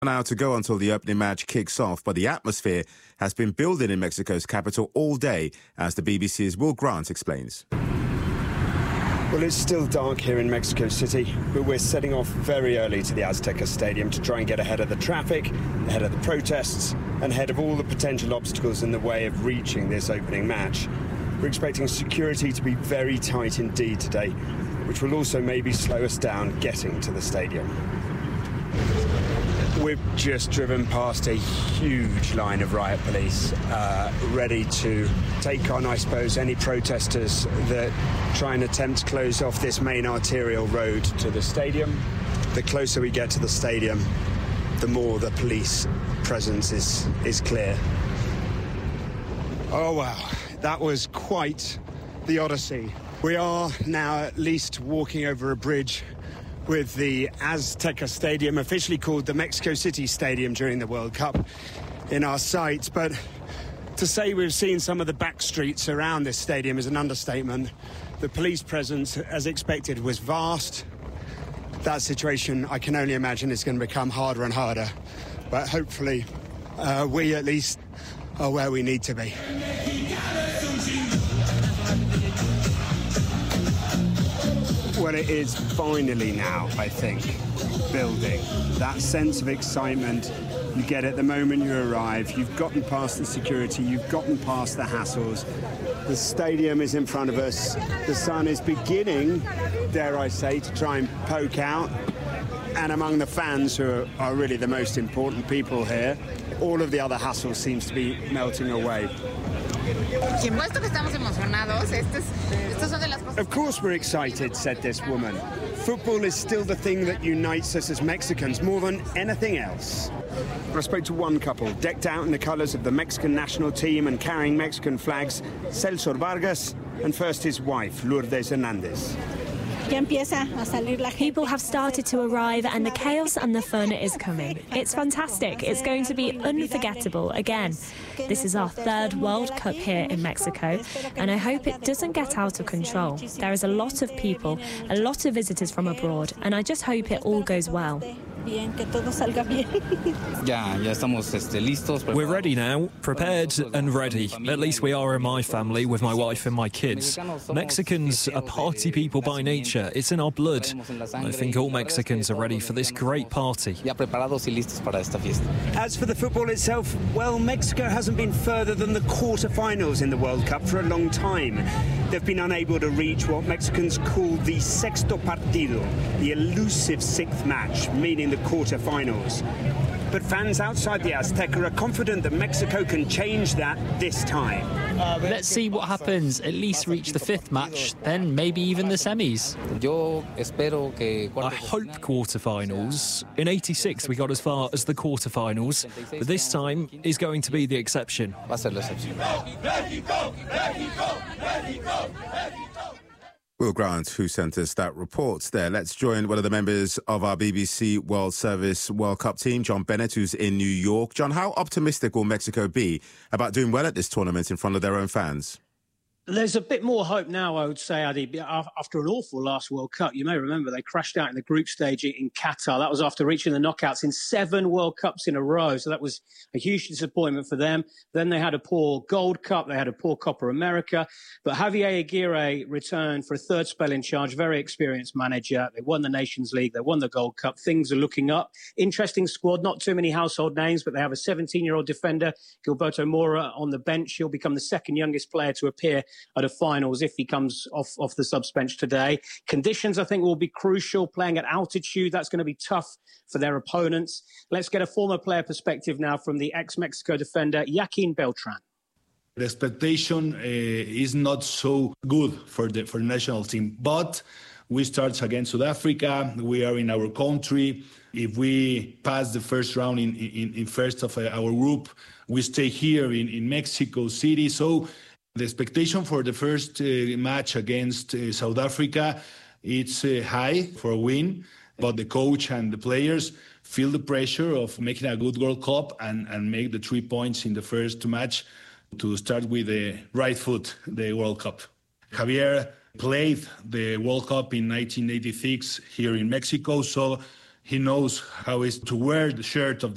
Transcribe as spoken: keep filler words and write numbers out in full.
Now to go until the opening match kicks off, but the atmosphere has been building in Mexico's capital all day, as the B B C's Will Grant explains. Well, it's still dark here in Mexico City, but we're setting off very early to the Azteca Stadium to try and get ahead of the traffic, ahead of the protests, and ahead of all the potential obstacles in the way of reaching this opening match. We're expecting security to be very tight indeed today, which will also maybe slow us down getting to the stadium. We've just driven past a huge line of riot police, uh, ready to take on, I suppose, any protesters that try and attempt to close off this main arterial road to the stadium. The closer we get to the stadium, the more the police presence is, is clear. Oh, wow, that was quite the odyssey. We are now at least walking over a bridge with the Azteca Stadium, officially called the Mexico City Stadium during the World Cup, in our sights. But to say we've seen some of the back streets around this stadium is an understatement. The police presence, as expected, was vast. That situation, I can only imagine, is going to become harder and harder. But hopefully, uh, we at least are where we need to be. Well, it is finally now, I think, building. That sense of excitement you get at the moment you arrive. You've gotten past the security, you've gotten past the hassles. The stadium is in front of us. The sun is beginning, dare I say, to try and poke out. And among the fans, who are, are really the most important people here, all of the other hassle seems to be melting away. Of course we're excited, said this woman. Football is still the thing that unites us as Mexicans more than anything else. I spoke to one couple, decked out in the colours of the Mexican national team and carrying Mexican flags, Celso Vargas, and first his wife, Lourdes Hernandez. People have started to arrive and the chaos and the fun is coming. It's fantastic. It's going to be unforgettable again. This is our third World Cup here in Mexico, and I hope it doesn't get out of control. There is a lot of people, a lot of visitors from abroad, and I just hope it all goes well. We're ready now, prepared and ready. At least we are in my family with my wife and my kids. Mexicans are party people by nature. It's in our blood. I think all Mexicans are ready for this great party. As for the football itself, well, Mexico hasn't been further than the quarter-finals in the World Cup for a long time. They've been unable to reach what Mexicans call the sexto partido, the elusive sixth match, meaning the quarter-finals. But fans outside the Azteca are confident that Mexico can change that this time. Let's see what happens. At least reach the fifth match, then maybe even the semis. I hope quarterfinals. In eighty-six we got as far as the quarterfinals, but this time is going to be the exception. Will Grant, who sent us that report there. Let's join one of the members of our B B C World Service World Cup team, John Bennett, who's in New York. John, how optimistic will Mexico be about doing well at this tournament in front of their own fans? There's a bit more hope now, I would say, Adi, after an awful last World Cup. You may remember they crashed out in the group stage in Qatar. That was after reaching the knockouts in seven World Cups in a row. So that was a huge disappointment for them. Then they had a poor Gold Cup. They had a poor Copa America. But Javier Aguirre returned for a third spell in charge, very experienced manager. They won the Nations League. They won the Gold Cup. Things are looking up. Interesting squad, not too many household names, but they have a seventeen-year-old defender, Gilberto Mora, on the bench. He'll become the second youngest player to appear at a finals if he comes off, off the subs bench today. Conditions, I think, will be crucial. Playing at altitude, that's going to be tough for their opponents. Let's get a former player perspective now from the ex-Mexico defender, Joaquin Beltran. The expectation uh, is not so good for the for the national team, but we start against South Africa. We are in our country. If we pass the first round in, in, in first of our group, we stay here in, in Mexico City. So the expectation for the first uh, match against uh, South Africa, it's uh, high for a win, but the coach and the players feel the pressure of making a good World Cup and, and make the three points in the first match to start with the right foot, the World Cup. Javier played the World Cup in nineteen eighty-six here in Mexico, so he knows how it is to wear the shirt of the